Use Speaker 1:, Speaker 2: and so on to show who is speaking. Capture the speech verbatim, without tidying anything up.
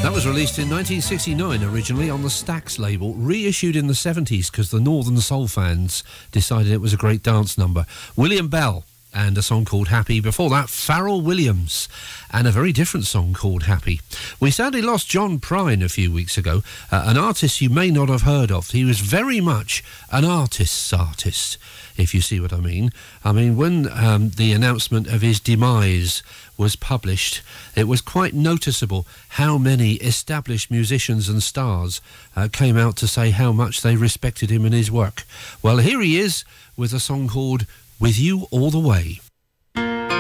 Speaker 1: That was released in nineteen sixty-nine, originally on the Stax label, reissued in the seventies because the Northern Soul fans decided it was a great dance number. William Bell and a song called Happy. Before that, Pharrell Williams and a very different song called Happy. We sadly lost John Prine a few weeks ago, uh, an artist you may not have heard of. He was very much an artist's artist, if you see what I mean. I mean, when um, the announcement of his demise was published, it was quite noticeable how many established musicians and stars uh, came out to say how much they respected him and his work. Well, here he is with a song called With You All the Way.